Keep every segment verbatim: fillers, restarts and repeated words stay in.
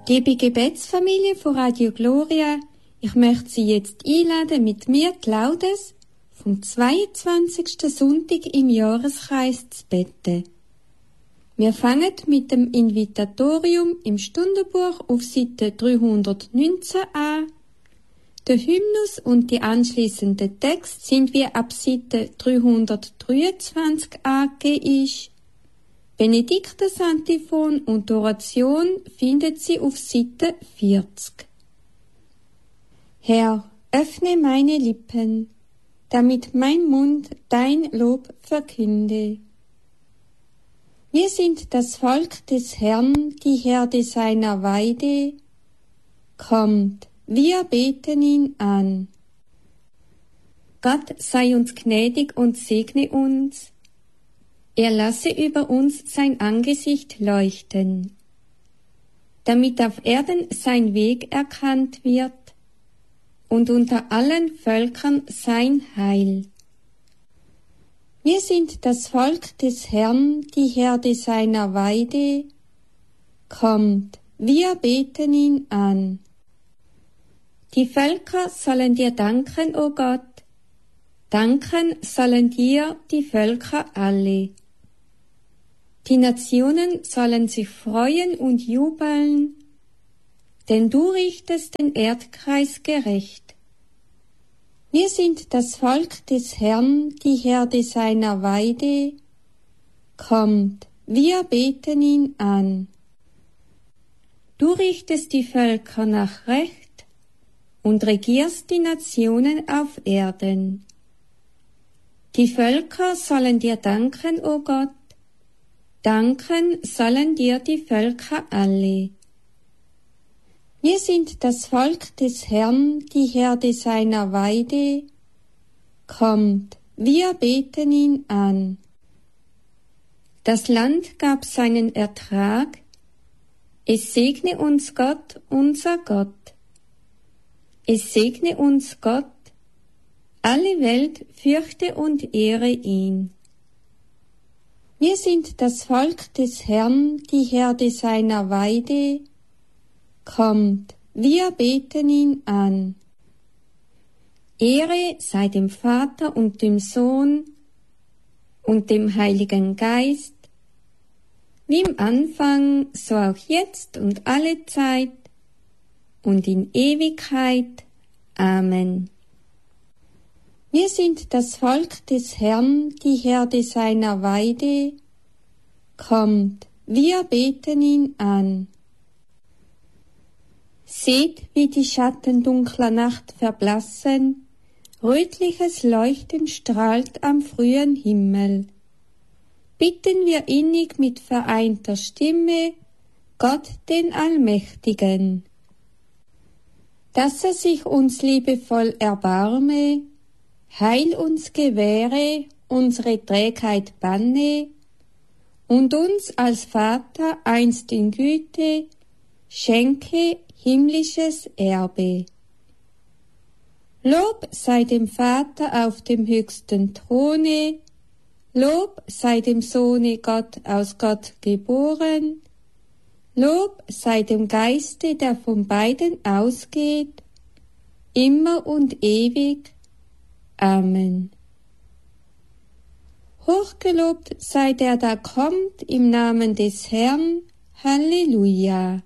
Liebe Gebetsfamilie von Radio Gloria, ich möchte Sie jetzt einladen, mit mir die Laudes vom zweiundzwanzigsten Sonntag im Jahreskreis zu beten. Wir fangen mit dem Invitatorium im Stundenbuch auf Seite dreihundertneunzehn an. Der Hymnus und die anschließenden Texte sind wie ab Seite dreihundertdreiundzwanzig angegeben. Benediktus-Antiphon und Oration findet sie auf Seite vierzig. Herr, öffne meine Lippen, damit mein Mund dein Lob verkünde. Wir sind das Volk des Herrn, die Herde seiner Weide. Kommt, wir beten ihn an. Gott sei uns gnädig und segne uns. Er lasse über uns sein Angesicht leuchten, damit auf Erden sein Weg erkannt wird und unter allen Völkern sein Heil. Wir sind das Volk des Herrn, die Herde seiner Weide. Kommt, wir beten ihn an. Die Völker sollen dir danken, o Gott, danken sollen dir die Völker alle. Die Nationen sollen sich freuen und jubeln, denn du richtest den Erdkreis gerecht. Wir sind das Volk des Herrn, die Herde seiner Weide. Kommt, wir beten ihn an. Du richtest die Völker nach Recht und regierst die Nationen auf Erden. Die Völker sollen dir danken, o Gott, danken sollen dir die Völker alle. Wir sind das Volk des Herrn, die Herde seiner Weide. Kommt, wir beten ihn an. Das Land gab seinen Ertrag. Es segne uns Gott, unser Gott. Es segne uns Gott. Alle Welt fürchte und ehre ihn. Wir sind das Volk des Herrn, die Herde seiner Weide. Kommt, wir beten ihn an. Ehre sei dem Vater und dem Sohn und dem Heiligen Geist, wie im Anfang, so auch jetzt und alle Zeit und in Ewigkeit. Amen. Wir sind das Volk des Herrn, die Herde seiner Weide. Kommt, wir beten ihn an. Seht, wie die Schatten dunkler Nacht verblassen, rötliches Leuchten strahlt am frühen Himmel. Bitten wir innig mit vereinter Stimme, Gott den Allmächtigen, dass er sich uns liebevoll erbarme, Heil uns gewähre, unsere Trägheit banne und uns als Vater einst in Güte schenke himmlisches Erbe. Lob sei dem Vater auf dem höchsten Throne, Lob sei dem Sohne Gott aus Gott geboren, Lob sei dem Geiste, der von beiden ausgeht, immer und ewig. Amen. Hochgelobt sei der, da kommt im Namen des Herrn. Halleluja.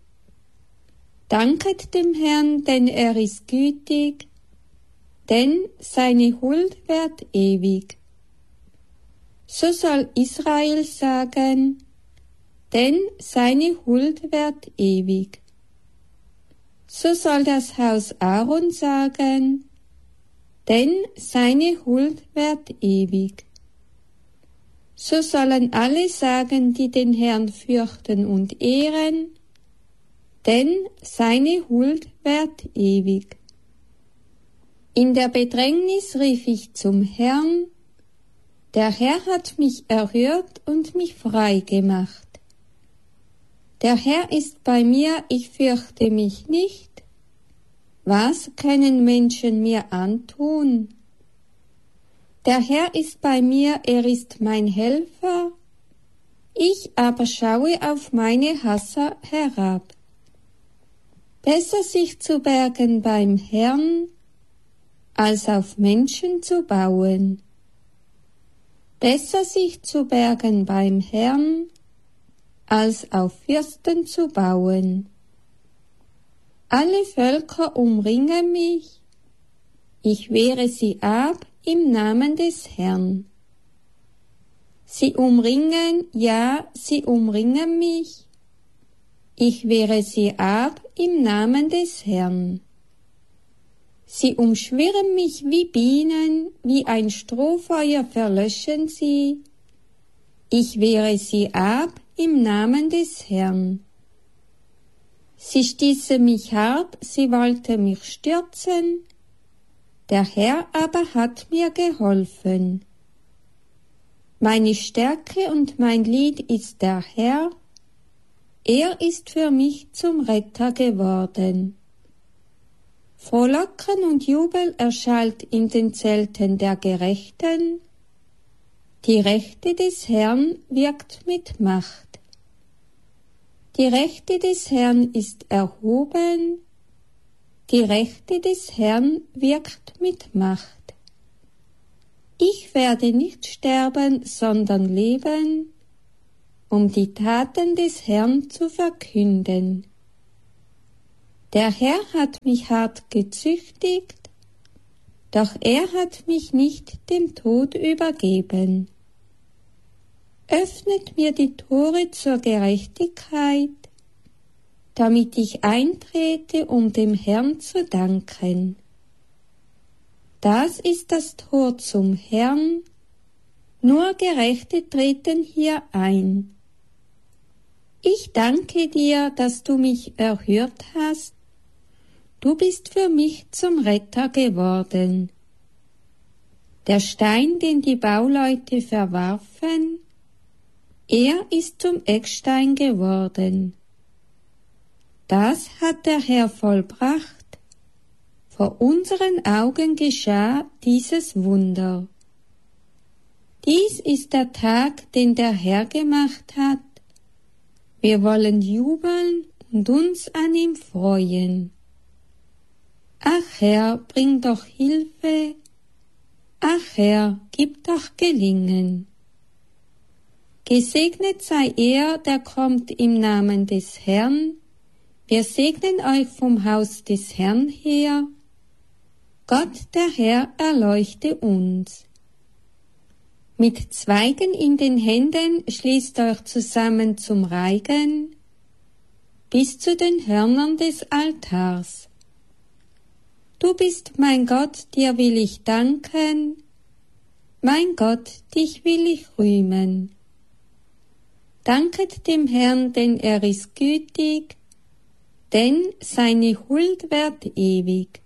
Danket dem Herrn, denn er ist gütig, denn seine Huld währt ewig. So soll Israel sagen, denn seine Huld währt ewig. So soll das Haus Aaron sagen, denn seine Huld währt ewig. So sollen alle sagen, die den Herrn fürchten und ehren, denn seine Huld währt ewig. In der Bedrängnis rief ich zum Herrn, der Herr hat mich erhört und mich frei gemacht. Der Herr ist bei mir, ich fürchte mich nicht. Was können Menschen mir antun? Der Herr ist bei mir, er ist mein Helfer. Ich aber schaue auf meine Hasser herab. Besser sich zu bergen beim Herrn, als auf Menschen zu bauen. Besser sich zu bergen beim Herrn, als auf Fürsten zu bauen. Alle Völker umringen mich, ich wehre sie ab im Namen des Herrn. Sie umringen, ja, sie umringen mich, ich wehre sie ab im Namen des Herrn. Sie umschwirren mich wie Bienen, wie ein Strohfeuer verlöschen sie, ich wehre sie ab im Namen des Herrn. Sie stießen mich hart, sie wollten mich stürzen, der Herr aber hat mir geholfen. Meine Stärke und mein Lied ist der Herr, er ist für mich zum Retter geworden. Frohlocken und Jubel erschallt in den Zelten der Gerechten, die Rechte des Herrn wirkt mit Macht. Die Rechte des Herrn ist erhoben, die Rechte des Herrn wirkt mit Macht. Ich werde nicht sterben, sondern leben, um die Taten des Herrn zu verkünden. Der Herr hat mich hart gezüchtigt, doch er hat mich nicht dem Tod übergeben. Öffnet mir die Tore zur Gerechtigkeit, damit ich eintrete, um dem Herrn zu danken. Das ist das Tor zum Herrn, nur Gerechte treten hier ein. Ich danke dir, dass du mich erhört hast, du bist für mich zum Retter geworden. Der Stein, den die Bauleute verwarfen, er ist zum Eckstein geworden. Das hat der Herr vollbracht. Vor unseren Augen geschah dieses Wunder. Dies ist der Tag, den der Herr gemacht hat. Wir wollen jubeln und uns an ihm freuen. Ach Herr, bring doch Hilfe. Ach Herr, gib doch Gelingen. Gesegnet sei er, der kommt im Namen des Herrn. Wir segnen euch vom Haus des Herrn her. Gott, der Herr, erleuchte uns. Mit Zweigen in den Händen schließt euch zusammen zum Reigen bis zu den Hörnern des Altars. Du bist mein Gott, dir will ich danken. Mein Gott, dich will ich rühmen. Danket dem Herrn, denn er ist gütig, denn seine Huld währt ewig.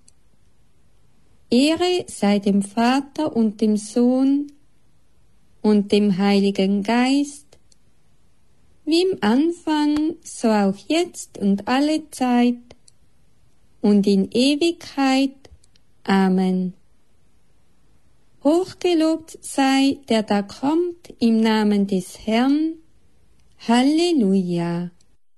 Ehre sei dem Vater und dem Sohn und dem Heiligen Geist, wie im Anfang, so auch jetzt und alle Zeit und in Ewigkeit. Amen. Hochgelobt sei, der da kommt im Namen des Herrn. Halleluja.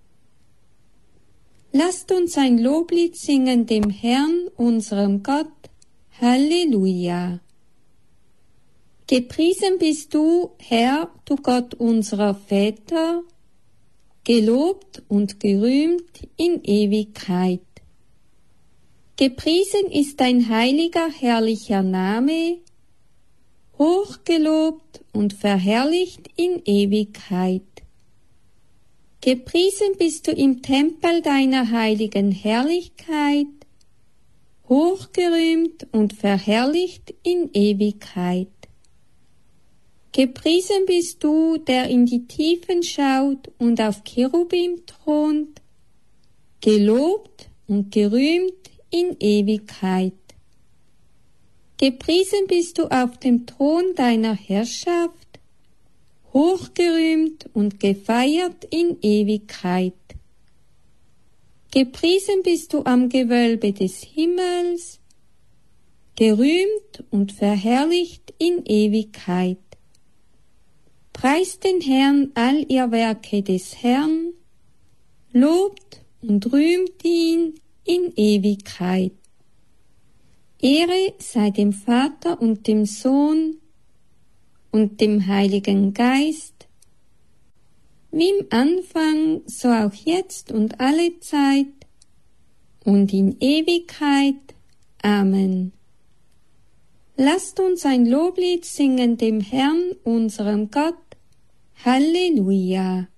Lasst uns ein Loblied singen dem Herrn, unserem Gott. Halleluja. Gepriesen bist du, Herr, du Gott unserer Väter, gelobt und gerühmt in Ewigkeit. Gepriesen ist dein heiliger, herrlicher Name, hochgelobt und verherrlicht in Ewigkeit. Gepriesen bist du im Tempel deiner heiligen Herrlichkeit, hochgerühmt und verherrlicht in Ewigkeit. Gepriesen bist du, der in die Tiefen schaut und auf Cherubim thront, gelobt und gerühmt in Ewigkeit. Gepriesen bist du auf dem Thron deiner Herrschaft, hochgerühmt und gefeiert in Ewigkeit. Gepriesen bist du am Gewölbe des Himmels, gerühmt und verherrlicht in Ewigkeit. Preist den Herrn all ihr Werke des Herrn, lobt und rühmt ihn in Ewigkeit. Ehre sei dem Vater und dem Sohn und dem Heiligen Geist, wie im Anfang, so auch jetzt und alle Zeit und in Ewigkeit. Amen. Lasst uns ein Loblied singen dem Herrn, unserem Gott. Halleluja.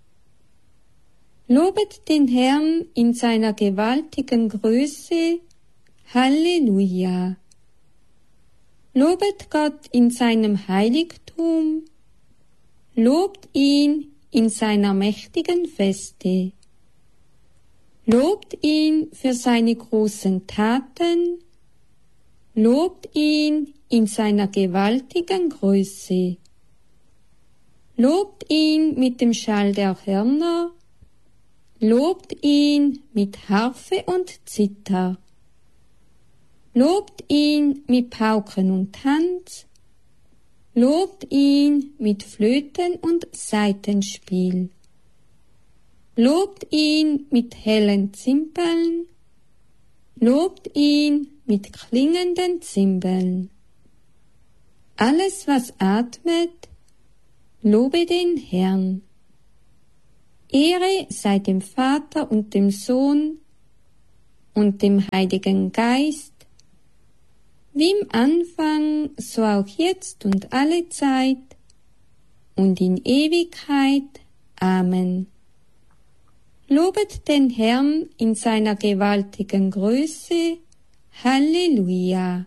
Lobet den Herrn in seiner gewaltigen Größe. Halleluja. Lobet Gott in seinem Heiligtum. Lobt ihn in seiner mächtigen Feste. Lobt ihn für seine großen Taten. Lobt ihn in seiner gewaltigen Größe. Lobt ihn mit dem Schall der Hörner. Lobt ihn mit Harfe und Zither. Lobt ihn mit Pauken und Tanz. Lobt ihn mit Flöten und Saitenspiel. Lobt ihn mit hellen Zimbeln. Lobt ihn mit klingenden Zimbeln. Alles, was atmet, lobe den Herrn. Ehre sei dem Vater und dem Sohn und dem Heiligen Geist, wie im Anfang, so auch jetzt und alle Zeit und in Ewigkeit. Amen. Lobet den Herrn in seiner gewaltigen Größe. Halleluja.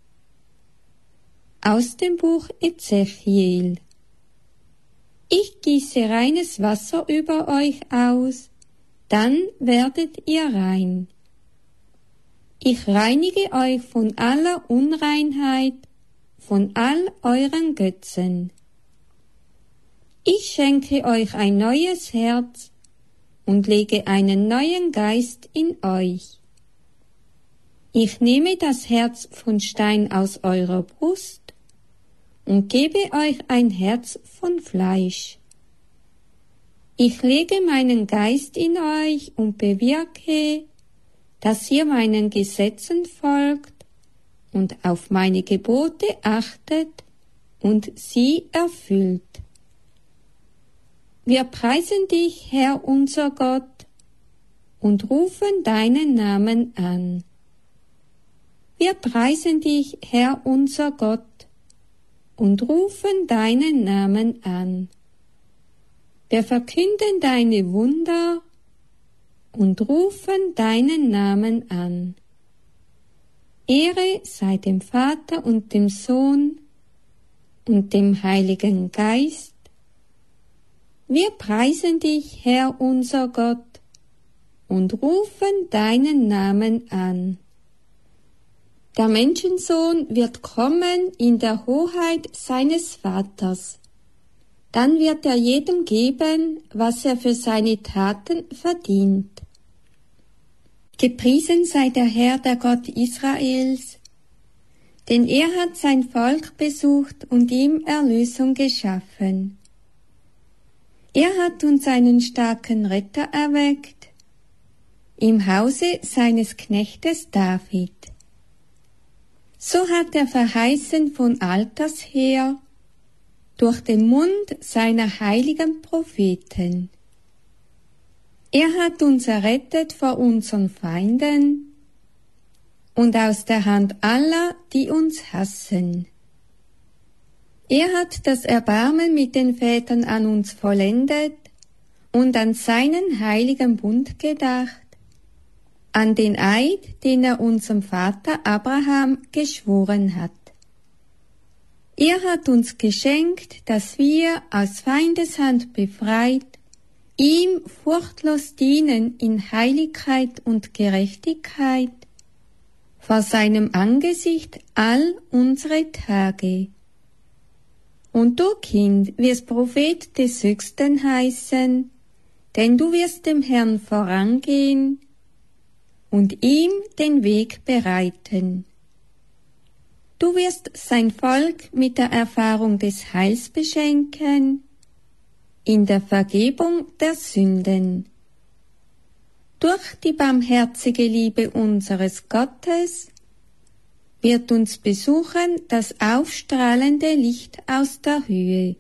Aus dem Buch Ezechiel. Ich gieße reines Wasser über euch aus, dann werdet ihr rein. Ich reinige euch von aller Unreinheit, von all euren Götzen. Ich schenke euch ein neues Herz und lege einen neuen Geist in euch. Ich nehme das Herz von Stein aus eurer Brust und gebe euch ein Herz von Fleisch. Ich lege meinen Geist in euch und bewirke, dass ihr meinen Gesetzen folgt und auf meine Gebote achtet und sie erfüllt. Wir preisen dich, Herr unser Gott, und rufen deinen Namen an. Wir preisen dich, Herr unser Gott, und rufen deinen Namen an. Wir verkünden deine Wunder und rufen deinen Namen an. Ehre sei dem Vater und dem Sohn und dem Heiligen Geist. Wir preisen dich, Herr unser Gott, und rufen deinen Namen an. Der Menschensohn wird kommen in der Hoheit seines Vaters. Dann wird er jedem geben, was er für seine Taten verdient. Gepriesen sei der Herr, der Gott Israels, denn er hat sein Volk besucht und ihm Erlösung geschaffen. Er hat uns einen starken Retter erweckt, im Hause seines Knechtes David. So hat er verheißen von alters her, durch den Mund seiner heiligen Propheten. Er hat uns errettet vor unseren Feinden und aus der Hand aller, die uns hassen. Er hat das Erbarmen mit den Vätern an uns vollendet und an seinen heiligen Bund gedacht, an den Eid, den er unserem Vater Abraham geschworen hat. Er hat uns geschenkt, dass wir aus Feindeshand befreit, ihm furchtlos dienen in Heiligkeit und Gerechtigkeit, vor seinem Angesicht all unsere Tage. Und du, Kind, wirst Prophet des Höchsten heißen, denn du wirst dem Herrn vorangehen und ihm den Weg bereiten. Du wirst sein Volk mit der Erfahrung des Heils beschenken, in der Vergebung der Sünden. Durch die barmherzige Liebe unseres Gottes wird uns besuchen das aufstrahlende Licht aus der Höhe,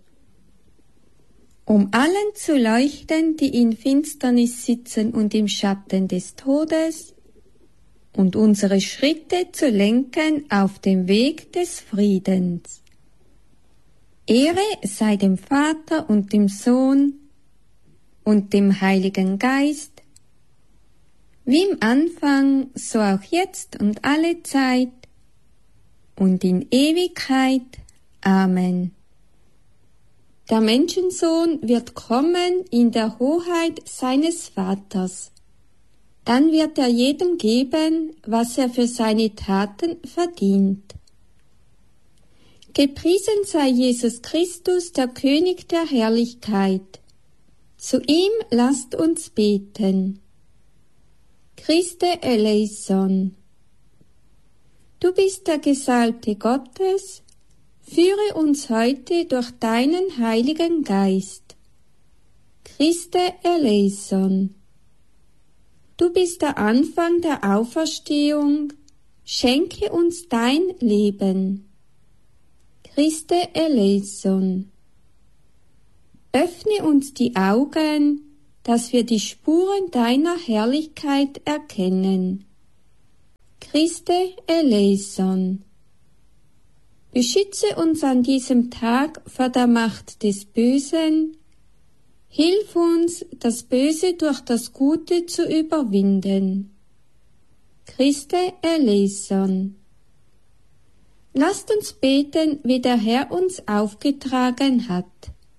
um allen zu leuchten, die in Finsternis sitzen und im Schatten des Todes, und unsere Schritte zu lenken auf dem Weg des Friedens. Ehre sei dem Vater und dem Sohn und dem Heiligen Geist, wie im Anfang, so auch jetzt und alle Zeit und in Ewigkeit. Amen. Der Menschensohn wird kommen in der Hoheit seines Vaters. Dann wird er jedem geben, was er für seine Taten verdient. Gepriesen sei Jesus Christus, der König der Herrlichkeit. Zu ihm lasst uns beten. Christe eleison. Du bist der Gesalbte Gottes, führe uns heute durch deinen Heiligen Geist. Christe eleison. Du bist der Anfang der Auferstehung, schenke uns dein Leben. Christe eleison. Öffne uns die Augen, dass wir die Spuren deiner Herrlichkeit erkennen. Christe eleison. Beschütze uns an diesem Tag vor der Macht des Bösen. Hilf uns, das Böse durch das Gute zu überwinden. Christe eleison. Lasst uns beten, wie der Herr uns aufgetragen hat.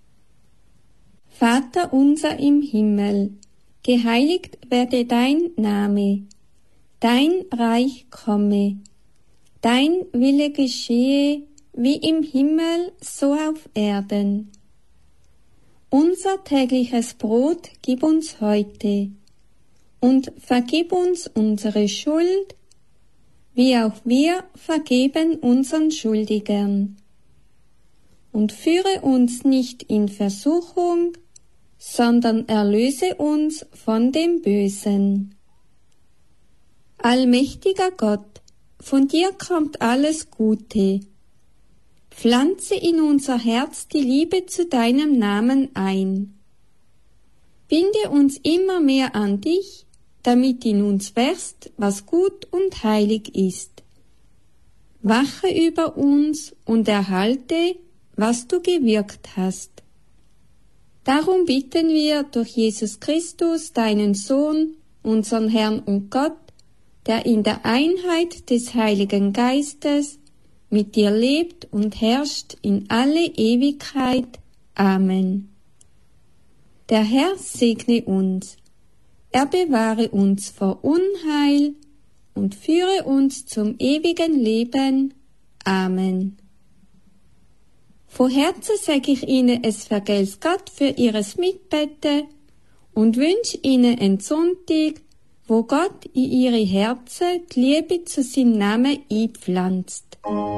Vater unser im Himmel, geheiligt werde dein Name, dein Reich komme, dein Wille geschehe, wie im Himmel, so auf Erden. Unser tägliches Brot gib uns heute und vergib uns unsere Schuld, wie auch wir vergeben unseren Schuldigern. Und führe uns nicht in Versuchung, sondern erlöse uns von dem Bösen. Allmächtiger Gott, von dir kommt alles Gute. Pflanze in unser Herz die Liebe zu deinem Namen ein. Binde uns immer mehr an dich, damit in uns wächst, was gut und heilig ist. Wache über uns und erhalte, was du gewirkt hast. Darum bitten wir durch Jesus Christus, deinen Sohn, unseren Herrn und Gott, der in der Einheit des Heiligen Geistes mit dir lebt und herrscht in alle Ewigkeit. Amen. Der Herr segne uns. Er bewahre uns vor Unheil und führe uns zum ewigen Leben. Amen. Von Herzen sage ich Ihnen, es vergelt's Gott für Ihres Mitbeten und wünsche Ihnen einen Sonntag, wo Gott in Ihre Herzen die Liebe zu seinem Namen einpflanzt.